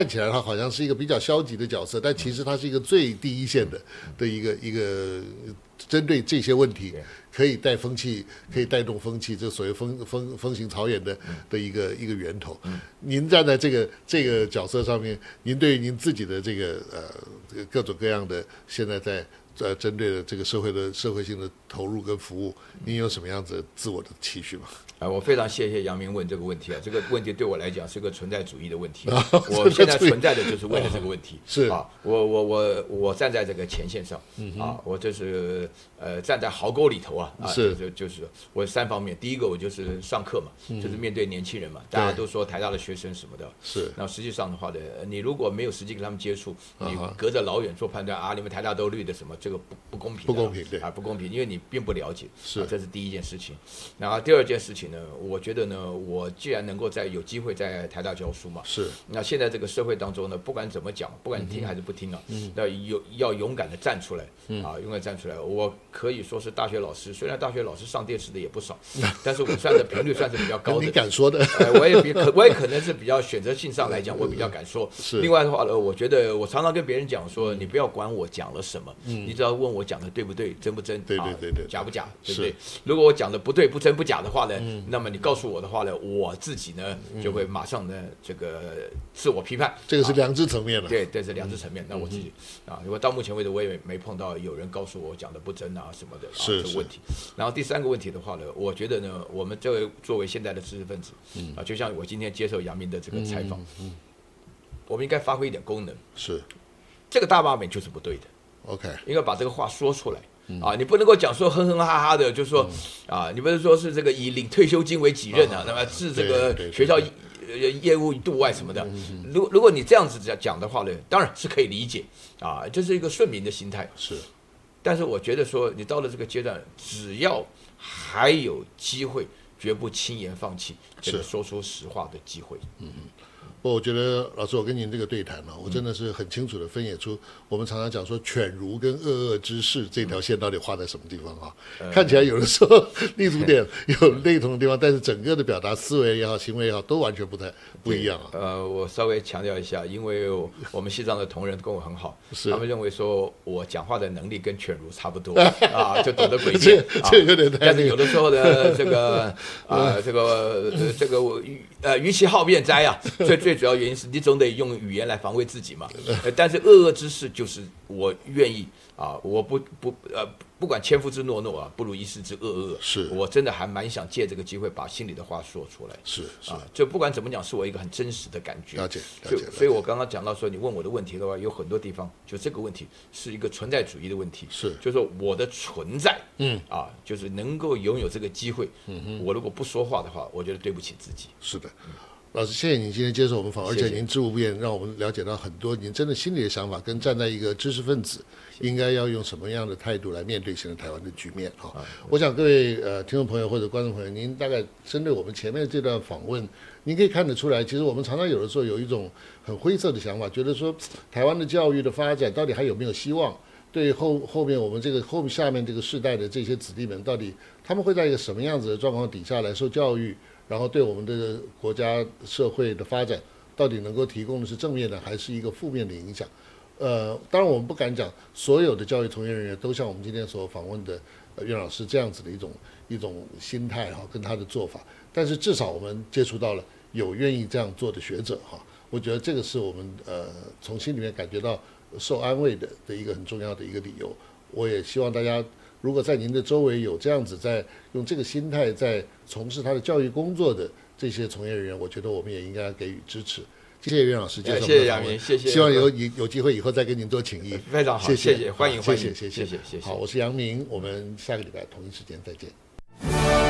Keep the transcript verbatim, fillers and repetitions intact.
看起来他好像是一个比较消极的角色，但其实他是一个最第一线的的一个一个针对这些问题可以带风气、可以带动风气，这所谓风风风行草偃的的一个一个源头。您站在这个这个角色上面，您对于您自己的这个呃各种各样的现在在呃针对的这个社会的社会性的投入跟服务，您有什么样子自我的期许吗？ 啊，我非常谢谢杨明问这个问题啊，这个问题对我来讲是个存在主义的问题。我现在存在的就是为了这个问题。 是啊，我我我我站在这个前线上，啊，我就是呃站在壕沟里头啊，啊， 是就就是我三方面，第一个我就是上课嘛，就是面对年轻人嘛，大家都说台大的学生什么的， 是。 那实际上的话呢，你如果没有实际跟他们接触，你隔着老远做判断啊，你们台大都绿的什么，这个不不公平， 不公平，对啊，不公平，因为你并不了解， 是， 这是第一件事情。然后第二件事情呢，我觉得呢。呢，我既然能够在有机会在台大教书嘛， 是。 那现在这个社会当中呢，不管怎么讲，不管你听还是不听啊，嗯、要有要勇敢的站出来，嗯、啊，勇敢站出来。我可以说是大学老师，虽然大学老师上电视的也不少，但是我算的频率算是比较高的。 你敢说的？ 呃、我也比可我也可能是比较选择性上来讲，我比较敢说。 是。 另外的话呢，我觉得我常常跟别人讲说，你不要管我讲了什么，嗯、你只要问我讲的对不对，真不真， 对对对对， 啊、假不假，对不对？如果我讲的不对、不真不假的话呢，嗯、那么你告诉我的话呢，我自己呢就会马上呢这个自我批判， 这个是良知层面了。 对，这是良知层面。那我自己啊，如果到目前为止我也没碰到有人告诉我讲的不真啊什么的啊是这个问题。然后第三个问题的话呢，我觉得呢，我们这位作为现在的知识分子啊，就像我今天接受杨明的这个采访，我们应该发挥一点功能。 是， 这个大罢免就是不对的。 OK， 应该把这个话说出来。啊，你不能够讲说哼哼哈哈的，就说、嗯、啊，你不是说是这个以领退休金为己任啊，啊那么置这个学校业务度外什么的。如如果你这样子讲的话呢，当然是可以理解啊，这是一个顺民的心态。 是，但是我觉得说，你到了这个阶段，只要还有机会，绝不轻言放弃这个说出实话的机会。嗯嗯。 我觉得老师，我跟您这个对谈呢、啊，我真的是很清楚的分野出，我们常常讲说犬儒跟恶恶之士这条线到底画在什么地方啊？嗯、看起来有的时候立足点有类同的地方，但是整个的表达思维也好、行为也好，都完全不太不一样啊。 呃，我稍微强调一下，因为我们系上的同仁跟我很好，他们认为说我讲话的能力跟犬儒差不多啊，就懂得诡辩， 这有点太。 但是有的时候呢，这个啊、呃，这个、呃、这个我呃，于其好辩哉啊，最最。最主要原因是你总得用语言来防卫自己嘛，呃、但是恶恶之事就是我愿意啊，我不不呃不管千夫之诺诺啊，不如一世之恶恶。 是我真的还蛮想借这个机会把心里的话说出来。 是是啊，就不管怎么讲，是我一个很真实的感觉。 了解了解。 所以我刚刚讲到说，你问我的问题的话，有很多地方就这个问题是一个存在主义的问题。 是， 就是说我的存在， 嗯啊，就是能够拥有这个机会。嗯哼，我如果不说话的话，我觉得对不起自己。 是的。老师，谢谢您今天接受我们访问，而且您知无不言，让我们了解到很多您真的心里的想法，跟站在一个知识分子应该要用什么样的态度来面对现在台湾的局面哈。啊、我想各位呃听众朋友或者观众朋友，您大概针对我们前面这段访问，您可以看得出来，其实我们常常有的时候有一种很灰色的想法，觉得说台湾的教育的发展到底还有没有希望？对后后面我们这个后下面这个世代的这些子弟们，到底他们会在一个什么样子的状况底下来受教育？然后对我们的国家社会的发展，到底能够提供的是正面的，还是一个负面的影响？呃，当然我们不敢讲所有的教育从业人员都像我们今天所访问的呃苑老师这样子的一种一种心态哈，跟他的做法。但是至少我们接触到了有愿意这样做的学者哈，我觉得这个是我们呃从心里面感觉到受安慰的的一个很重要的一个理由。我也希望大家。如果在您的周围有这样子在用这个心态在从事他的教育工作的这些从业人员，我觉得我们也应该给予支持。谢谢苑老师接受我们的访问， 谢谢杨明，谢谢。 希望有有机会以后再跟您多请益。 非常好， 谢谢， 谢谢，欢迎欢迎， 谢谢谢谢谢谢谢。 好，我是杨明，我们下个礼拜同一时间再见。